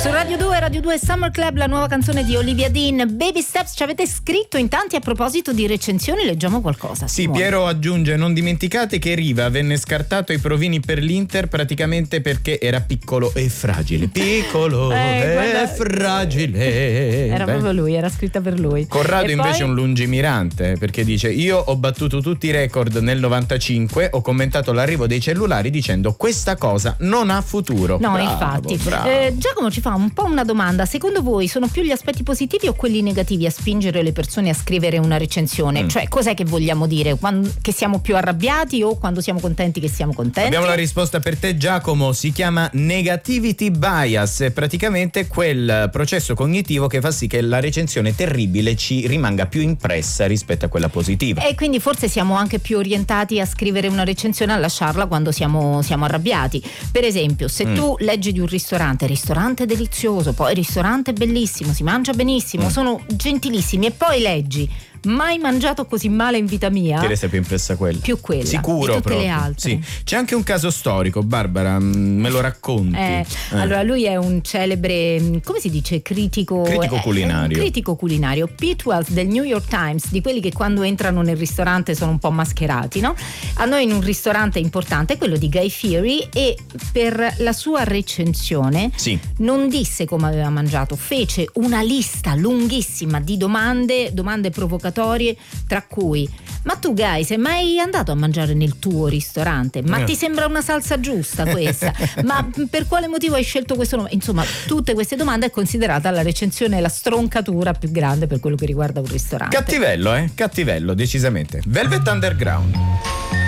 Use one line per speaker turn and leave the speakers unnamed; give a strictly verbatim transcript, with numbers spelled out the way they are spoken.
Su Radio due, Radio due Summer Club, la nuova canzone di Olivia Dean, Baby Steps. Ci avete scritto in tanti a proposito di recensioni, leggiamo qualcosa.
Sì,
Simone.
Piero aggiunge: non dimenticate che Riva venne scartato ai provini per l'Inter praticamente perché era piccolo e fragile. Piccolo
Eh,
e
guarda,
fragile.
Era
Beh.
proprio lui, era scritta per lui.
Corrado
E
invece
poi?
è un lungimirante, perché dice: io ho battuto tutti i record nel novantacinque, ho commentato l'arrivo dei cellulari dicendo questa cosa non ha futuro.
No,
Bravo,
infatti.
bravo.
Eh, Giacomo ci fa un po' una domanda: secondo voi sono più gli aspetti positivi o quelli negativi a spingere le persone a scrivere una recensione?
Mm.
Cioè, cos'è che vogliamo dire? Quando, che siamo più arrabbiati o quando siamo contenti che siamo contenti?
Abbiamo la risposta per te, Giacomo. Si chiama negativity bias, è praticamente quel processo cognitivo che fa sì che la recensione terribile ci rimanga più impressa rispetto a quella positiva.
E quindi forse siamo anche più orientati a scrivere una recensione, a lasciarla quando siamo, siamo arrabbiati. Per esempio, se
Mm.
tu leggi di un ristorante, ristorante delizioso, poi ristorante bellissimo, si mangia benissimo,
Mm.
sono gentilissimi, e poi leggi mai mangiato così male in vita mia,
Ti resta più impressa quella?
più quella
Sicuro
di tutte
proprio.
le altre.
Sì. C'è anche un caso storico, Barbara, mm, me lo racconti?
Eh,
Eh.
Allora, lui è un celebre, come si dice, critico
Critico
eh,
culinario.
un critico culinario. Pete Wells del New York Times, di quelli che quando entrano nel ristorante sono un po' mascherati, no? Andò in un ristorante importante, quello di Guy Fieri, e per la sua recensione
Sì.
non disse come aveva mangiato, fece una lista lunghissima di domande, domande provocatorie, tra cui: ma tu Guy, sei mai andato a mangiare nel tuo ristorante? Ma
Eh.
ti sembra una salsa giusta questa? Ma per quale motivo hai scelto questo nome? Insomma, tutte queste domande è considerata la recensione la stroncatura più grande per quello che riguarda un ristorante.
Cattivello, eh? Cattivello, decisamente. Velvet Underground.